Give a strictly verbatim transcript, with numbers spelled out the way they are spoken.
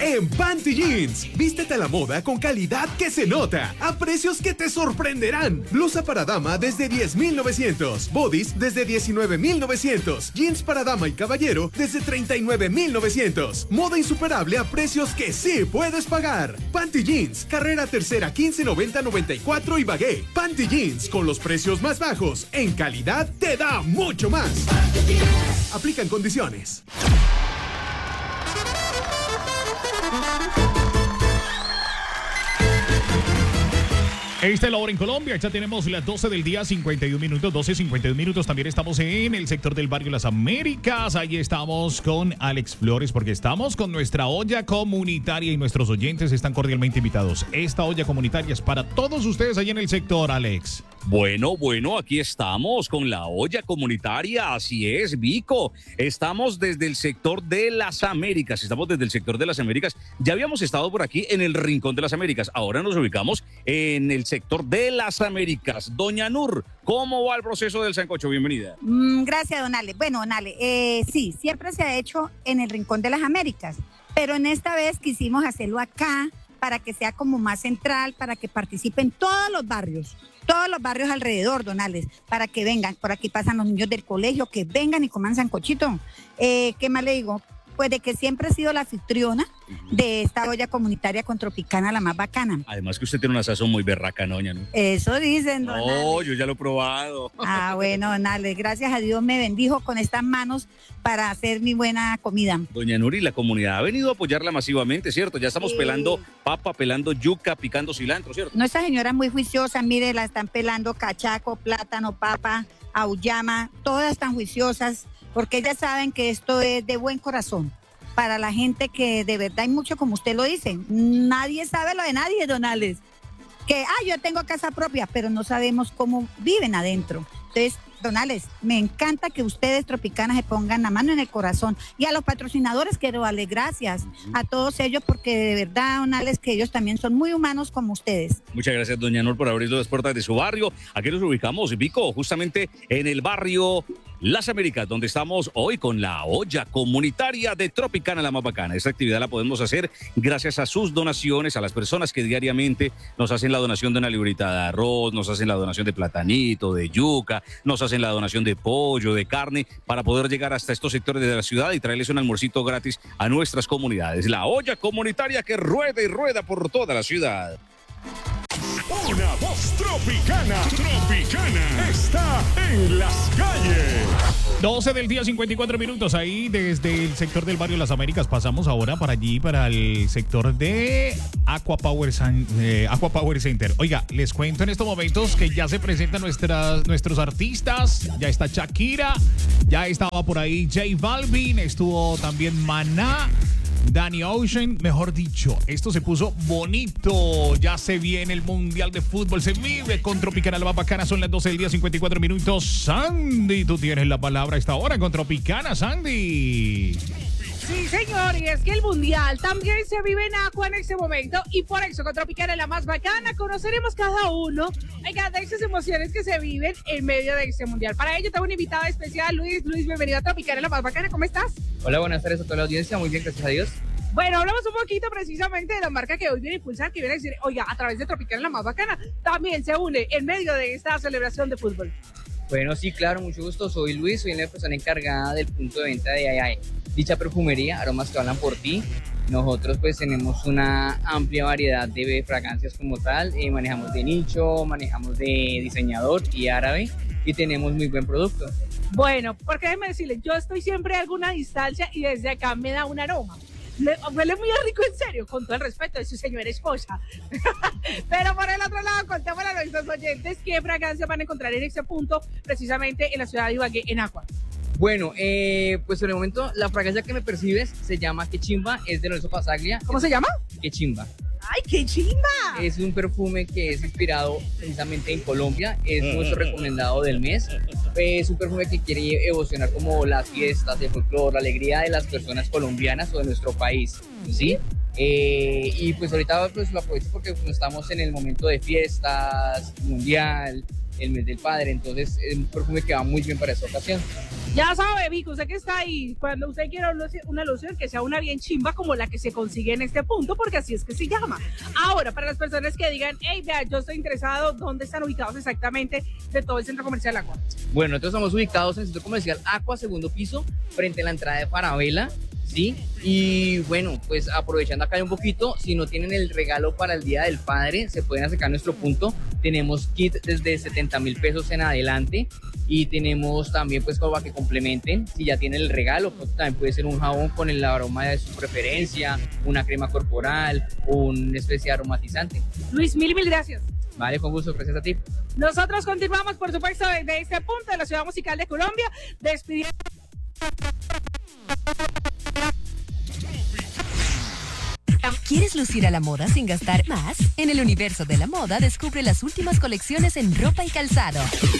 en Panty Jeans. Vístete a la moda con calidad que se nota, a precios que te sorprenderán. Blusa para dama desde diez mil novecientos, bodies desde diecinueve mil novecientos, jeans para dama y caballero desde treinta y nueve mil novecientos. Moda insuperable a precios que sí puedes pagar. Panty Jeans, carrera tercera quince noventa noventa y cuatro y Bagué. Panty Jeans, con los precios más bajos, en calidad te da mucho más. Aplican condiciones. Esta es la hora en Colombia, ya tenemos las doce del día, cincuenta y un minutos, doce cincuenta y un minutos. También estamos en el sector del barrio Las Américas. Ahí estamos con Alex Flores porque estamos con nuestra olla comunitaria y nuestros oyentes están cordialmente invitados. Esta olla comunitaria es para todos ustedes ahí en el sector, Alex. Bueno, bueno, aquí estamos con la olla comunitaria, así es, Vico. Estamos desde el sector de Las Américas, estamos desde el sector de Las Américas. Ya habíamos estado por aquí en el Rincón de las Américas, ahora nos ubicamos en el sector de Las Américas. Doña Nur, ¿cómo va el proceso del sancocho? Bienvenida. Mm, gracias, don Ale. Bueno, don Ale, eh, sí, siempre se ha hecho en el Rincón de las Américas, pero en esta vez quisimos hacerlo acá para que sea como más central, para que participen todos los barrios, todos los barrios alrededor, don Alex, para que vengan. Por aquí pasan los niños del colegio, que vengan y coman sancochito. Eh, ¿Qué más le digo? Pues de que siempre he sido la anfitriona de esta olla comunitaria con Tropicana, la más bacana. Además que usted tiene una sazón muy berraca, doña Nur. Eso dicen, don No, Ale. yo ya lo he probado. Ah, bueno, don Ale, gracias a Dios me bendijo con estas manos para hacer mi buena comida. Doña Nur, y la comunidad ha venido a apoyarla masivamente, ¿cierto? Ya estamos Sí. pelando papa, pelando yuca, picando cilantro, ¿cierto? Nuestra señora es muy juiciosa, mire, la están pelando cachaco, plátano, papa, auyama, todas están juiciosas, porque ellas saben que esto es de buen corazón. Para la gente que de verdad hay mucho, como usted lo dice, nadie sabe lo de nadie, don Alex. Que, ah, yo tengo casa propia, pero no sabemos cómo viven adentro. Entonces, don Alex, me encanta que ustedes, Tropicana, se pongan la mano en el corazón. Y a los patrocinadores quiero darle gracias a todos ellos, porque de verdad, don Alex, que ellos también son muy humanos como ustedes. Muchas gracias, doña Nur, por abrir las puertas de su barrio. Aquí nos ubicamos, Vico, justamente en el barrio Las Américas, donde estamos hoy con la olla comunitaria de Tropicana, la más bacana. Esta actividad la podemos hacer gracias a sus donaciones, a las personas que diariamente nos hacen la donación de una librita de arroz, nos hacen la donación de platanito, de yuca, nos hacen la donación de pollo, de carne, para poder llegar hasta estos sectores de la ciudad y traerles un almuercito gratis a nuestras comunidades. La olla comunitaria que rueda y rueda por toda la ciudad. Una voz tropicana, tropicana, está en las calles. doce del día, cincuenta y cuatro minutos. Ahí desde el sector del barrio Las Américas pasamos ahora para allí, para el sector de Aqua Power, San, eh, Aqua Power Center. Oiga, les cuento en estos momentos que ya se presentan nuestras, nuestros artistas. Ya está Shakira, ya estaba por ahí J Balvin, estuvo también Maná, Danny Ocean, mejor dicho, esto se puso bonito. Ya se viene el Mundial de Fútbol, se vive con Tropicana, la más bacana. Son las doce del día, cincuenta y cuatro minutos. Sandy, tú tienes la palabra a esta hora con Tropicana, Sandy. Sí, señor, y es que el Mundial también se vive en Aqua en este momento, y por eso con Tropicana, la más bacana, conoceremos cada uno, oiga, de esas emociones que se viven en medio de este Mundial. Para ello tengo un invitado especial, Luis. Luis, bienvenido a Tropicana, la más bacana, ¿cómo estás? Hola, buenas tardes a toda la audiencia, muy bien, gracias a Dios. Bueno, hablamos un poquito precisamente de la marca que hoy viene a impulsar, que viene a decir, oiga, a través de Tropicana, la más bacana, también se une en medio de esta celebración de fútbol. Bueno, sí, claro, mucho gusto, soy Luis, soy la persona encargada del punto de venta de A I A, dicha perfumería, aromas que hablan por ti. Nosotros pues tenemos una amplia variedad de fragancias como tal, eh, manejamos de nicho, manejamos de diseñador y árabe, y tenemos muy buen producto. Bueno, porque déjeme decirle, yo estoy siempre a alguna distancia y desde acá me da un aroma. Le, huele muy rico, en serio, con todo el respeto de su señora esposa. Pero por el otro lado, contémosle a nuestros oyentes qué fragancias van a encontrar en este punto, precisamente en la ciudad de Ibagué, en Aqua. Bueno, eh, pues en el momento la fragancia que me percibes se llama Quechimba, es de Lorenzo Pasaglia. ¿Cómo se llama? Quechimba. ¡Ay, qué chimba! Es un perfume que es inspirado precisamente en Colombia, es nuestro recomendado del mes. Es un perfume que quiere evocionar como las fiestas, el folclore, la alegría de las personas colombianas o de nuestro país, ¿sí? Eh, y pues ahorita pues lo aprovecho porque pues, estamos en el momento de fiestas, mundial, el mes del padre, entonces es un perfume que va muy bien para esta ocasión. Ya sabe, Vico, usted que está ahí, cuando usted quiera una loción, que sea una bien chimba como la que se consigue en este punto, porque así es que se llama. Ahora, para las personas que digan, hey, vea, yo estoy interesado, ¿dónde están ubicados exactamente de todo el centro comercial Aqua? Bueno, nosotros estamos ubicados en el centro comercial Aqua, segundo piso, frente a la entrada de Farabela, ¿sí? Y bueno, pues aprovechando acá un poquito, si no tienen el regalo para el Día del Padre, se pueden acercar a nuestro punto. Tenemos kit desde setenta mil pesos en adelante y tenemos también pues como para que complementen, si ya tienen el regalo, pues también puede ser un jabón con el aroma de su preferencia, una crema corporal, una especie de aromatizante. Luis, mil, mil gracias. Vale, con gusto, gracias a ti. Nosotros continuamos, por supuesto, desde este punto de la Ciudad Musical de Colombia, despidiendo. ¿Quieres lucir a la moda sin gastar más? En el universo de la moda descubre las últimas colecciones en ropa y calzado.